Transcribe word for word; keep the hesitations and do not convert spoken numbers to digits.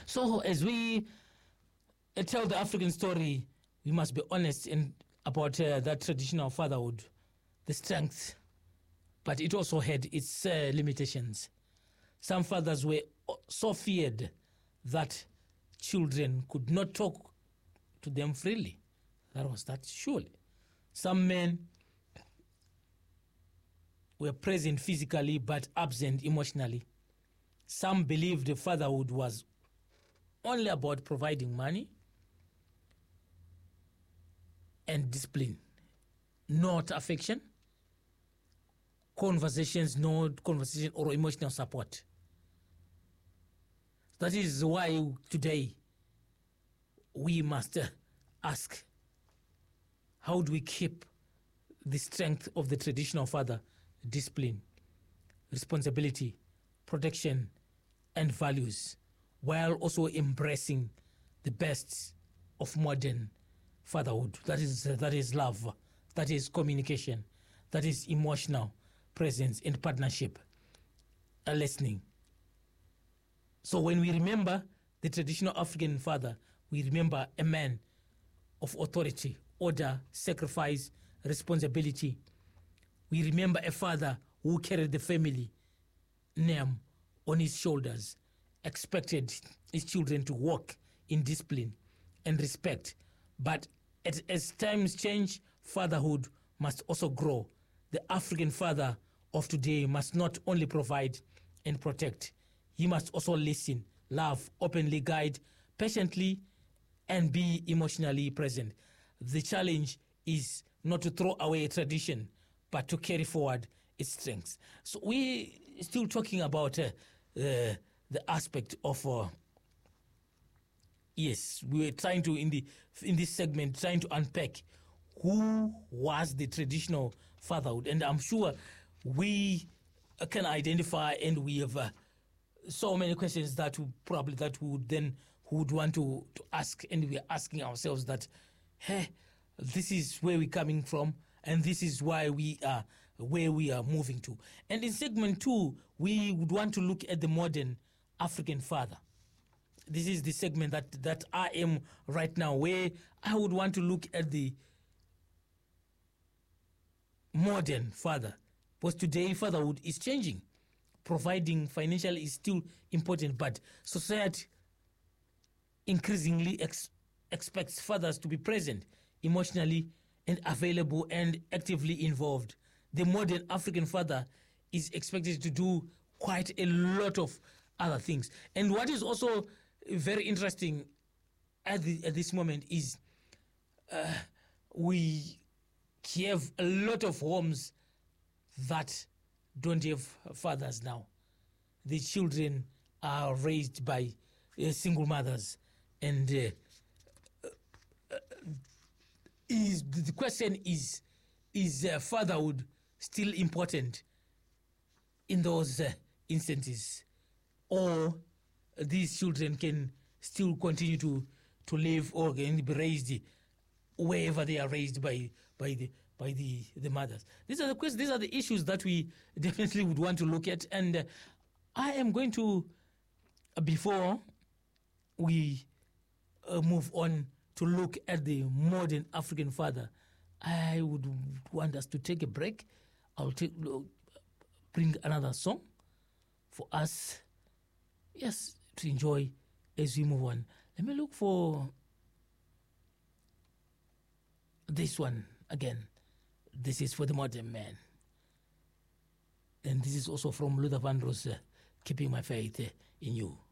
So as we uh, tell the African story, we must be honest in about uh, that traditional fatherhood, the strength, but it also had its uh, limitations. Some fathers were so feared that children could not talk to them freely. That was that, surely. Some men were present physically but absent emotionally. Some believed fatherhood was only about providing money and discipline, not affection, conversations, no conversation or emotional support. That is why today we must uh, ask, how do we keep the strength of the traditional father, discipline, responsibility, protection, and values, while also embracing the best of modern fatherhood? That is, uh, that is love, that is communication, that is emotional presence and partnership, uh, listening. So when we remember the traditional African father, we remember a man of authority, order, sacrifice, responsibility. We remember a father who carried the family name on his shoulders, expected his children to walk in discipline and respect. But as, as times change, fatherhood must also grow. The African father of today must not only provide and protect, he must also listen, love, openly guide, patiently, and be emotionally present. The challenge is not to throw away a tradition, but to carry forward its strengths. So we still talking about uh, uh, the aspect of, uh, yes, we were trying to, in the in this segment, trying to unpack who was the traditional fatherhood. And I'm sure we can identify, and we have uh, so many questions that we probably that we would then who would want to, to ask, and we are asking ourselves that, hey, this is where we're coming from, and this is why we are where we are moving to. And in segment two, we would want to look at the modern African father. This is the segment that, that I am right now, where I would want to look at the modern father. Because today fatherhood is changing. Providing financially is still important, but society increasingly ex- expects fathers to be present emotionally and available and actively involved. The modern African father is expected to do quite a lot of other things. And what is also very interesting at, the, at this moment is uh, we have a lot of homes that don't have fathers now. The children are raised by uh, single mothers, and uh, uh, is the question is is uh, fatherhood still important in those uh, instances, or these children can still continue to to live or can be raised wherever they are raised by by the by the, the mothers? These are the questions, these are the issues that we definitely would want to look at. And uh, I am going to, uh, before we uh, move on to look at the modern African father, I would want us to take a break. I'll take, uh, bring another song for us, yes, to enjoy as we move on. Let me look for this one again. This is for the modern man. And this is also from Luther Vandross, uh, Keeping My Faith uh, in You.